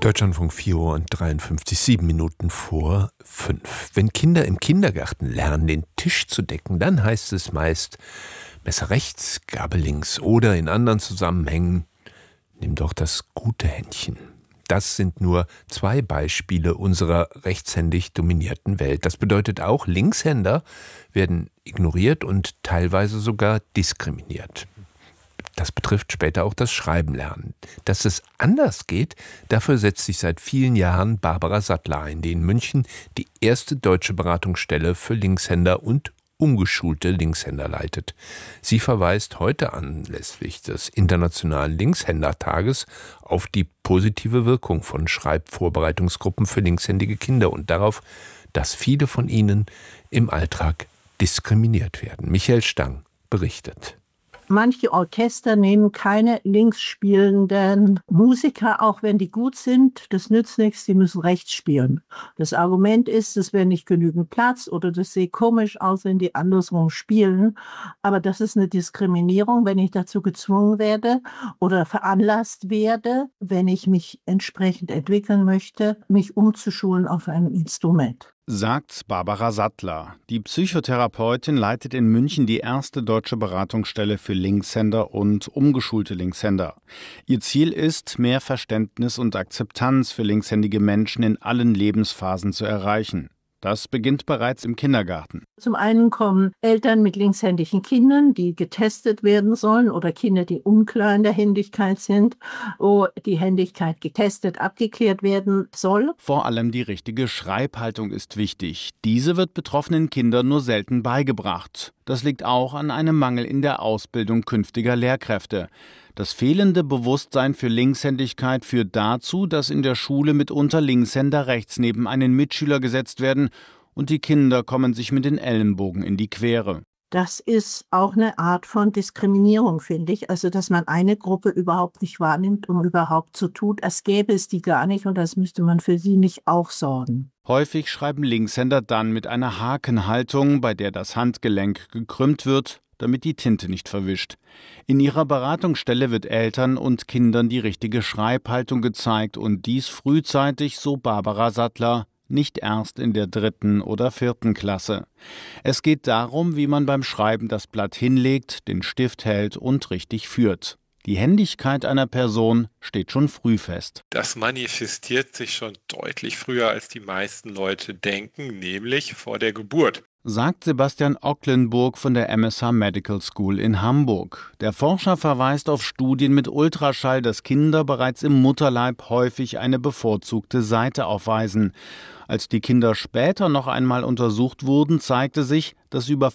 Deutschlandfunk 4 Uhr und 53, 7 Minuten vor 5. Wenn Kinder im Kindergarten lernen, den Tisch zu decken, dann heißt es meist Messer rechts, Gabel links oder in anderen Zusammenhängen, nimm doch das gute Händchen. Das sind nur 2 Beispiele unserer rechtshändig dominierten Welt. Das bedeutet auch, Linkshänder werden ignoriert und teilweise sogar diskriminiert. Das betrifft später auch das Schreibenlernen. Dass es anders geht, dafür setzt sich seit vielen Jahren Barbara Sattler ein, die in München die erste deutsche Beratungsstelle für Linkshänder und umgeschulte Linkshänder leitet. Sie verweist heute anlässlich des Internationalen Linkshändertages auf die positive Wirkung von Schreibvorbereitungsgruppen für linkshändige Kinder und darauf, dass viele von ihnen im Alltag diskriminiert werden. Michael Stang berichtet. Manche Orchester nehmen keine links spielenden Musiker, auch wenn die gut sind. Das nützt nichts, die müssen rechts spielen. Das Argument ist, es wäre nicht genügend Platz oder das sehe komisch aus, wenn die andersrum spielen. Aber das ist eine Diskriminierung, wenn ich dazu gezwungen werde oder veranlasst werde, wenn ich mich entsprechend entwickeln möchte, mich umzuschulen auf ein Instrument. Sagt Barbara Sattler. Die Psychotherapeutin leitet in München die erste deutsche Beratungsstelle für Linkshänder und umgeschulte Linkshänder. Ihr Ziel ist, mehr Verständnis und Akzeptanz für linkshändige Menschen in allen Lebensphasen zu erreichen. Das beginnt bereits im Kindergarten. Zum einen kommen Eltern mit linkshändigen Kindern, die getestet werden sollen, oder Kinder, die unklar in der Händigkeit sind, wo die Händigkeit getestet, abgeklärt werden soll. Vor allem die richtige Schreibhaltung ist wichtig. Diese wird betroffenen Kindern nur selten beigebracht. Das liegt auch an einem Mangel in der Ausbildung künftiger Lehrkräfte. Das fehlende Bewusstsein für Linkshändigkeit führt dazu, dass in der Schule mitunter Linkshänder rechts neben einen Mitschüler gesetzt werden und die Kinder kommen sich mit den Ellenbogen in die Quere. Das ist auch eine Art von Diskriminierung, finde ich. Also, dass man eine Gruppe überhaupt nicht wahrnimmt und überhaupt so tut, als gäbe es die gar nicht und als müsste man für sie nicht auch sorgen. Häufig schreiben Linkshänder dann mit einer Hakenhaltung, bei der das Handgelenk gekrümmt wird, damit die Tinte nicht verwischt. In ihrer Beratungsstelle wird Eltern und Kindern die richtige Schreibhaltung gezeigt und dies frühzeitig, so Barbara Sattler, nicht erst in der 3. oder 4. Klasse. Es geht darum, wie man beim Schreiben das Blatt hinlegt, den Stift hält und richtig führt. Die Händigkeit einer Person steht schon früh fest. Das manifestiert sich schon deutlich früher, als die meisten Leute denken, nämlich vor der Geburt. Sagt Sebastian Ocklenburg von der MSH Medical School in Hamburg. Der Forscher verweist auf Studien mit Ultraschall, dass Kinder bereits im Mutterleib häufig eine bevorzugte Seite aufweisen. Als die Kinder später noch einmal untersucht wurden, zeigte sich, dass über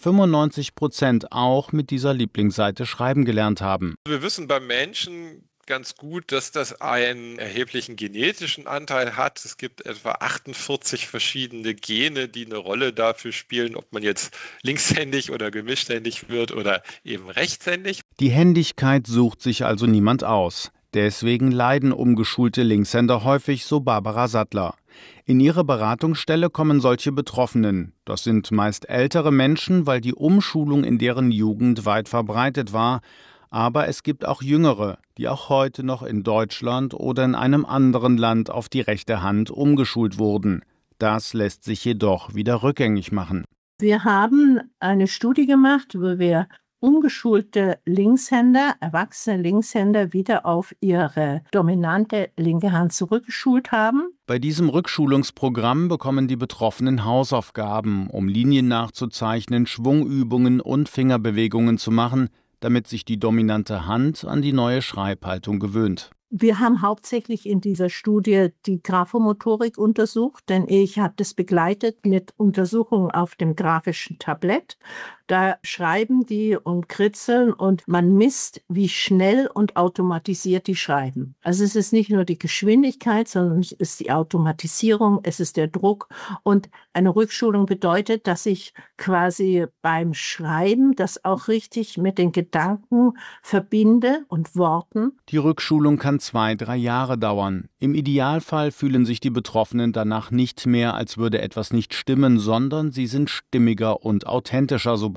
95% auch mit dieser Lieblingsseite schreiben gelernt haben. Wir wissen beim Menschen ganz gut, dass das einen erheblichen genetischen Anteil hat. Es gibt etwa 48 verschiedene Gene, die eine Rolle dafür spielen, ob man jetzt linkshändig oder gemischthändig wird oder eben rechtshändig. Die Händigkeit sucht sich also niemand aus. Deswegen leiden umgeschulte Linkshänder häufig, so Barbara Sattler. In ihre Beratungsstelle kommen solche Betroffenen. Das sind meist ältere Menschen, weil die Umschulung in deren Jugend weit verbreitet war. Aber es gibt auch Jüngere, die auch heute noch in Deutschland oder in einem anderen Land auf die rechte Hand umgeschult wurden. Das lässt sich jedoch wieder rückgängig machen. Wir haben eine Studie gemacht, wo wir umgeschulte Linkshänder, erwachsene Linkshänder wieder auf ihre dominante linke Hand zurückgeschult haben. Bei diesem Rückschulungsprogramm bekommen die Betroffenen Hausaufgaben, um Linien nachzuzeichnen, Schwungübungen und Fingerbewegungen zu machen, damit sich die dominante Hand an die neue Schreibhaltung gewöhnt. Wir haben hauptsächlich in dieser Studie die Graphomotorik untersucht, denn ich habe das begleitet mit Untersuchungen auf dem grafischen Tablett. Da schreiben die und kritzeln und man misst, wie schnell und automatisiert die schreiben. Also es ist nicht nur die Geschwindigkeit, sondern es ist die Automatisierung, es ist der Druck. Und eine Rückschulung bedeutet, dass ich quasi beim Schreiben das auch richtig mit den Gedanken verbinde und Worten. Die Rückschulung kann 2-3 Jahre dauern. Im Idealfall fühlen sich die Betroffenen danach nicht mehr, als würde etwas nicht stimmen, sondern sie sind stimmiger und authentischer, so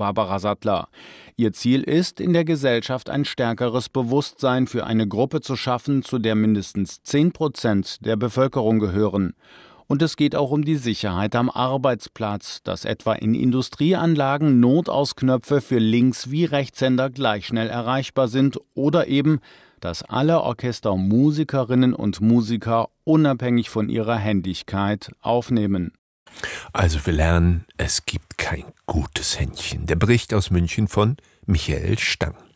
Barbara Sattler. Ihr Ziel ist, in der Gesellschaft ein stärkeres Bewusstsein für eine Gruppe zu schaffen, zu der mindestens 10% der Bevölkerung gehören. Und es geht auch um die Sicherheit am Arbeitsplatz, dass etwa in Industrieanlagen Notausknöpfe für Links- wie Rechtshänder gleich schnell erreichbar sind oder eben, dass alle Orchestermusikerinnen und Musiker unabhängig von ihrer Händigkeit aufnehmen. Also wir lernen, es gibt kein gutes Händchen. Der Bericht aus München von Michael Stang.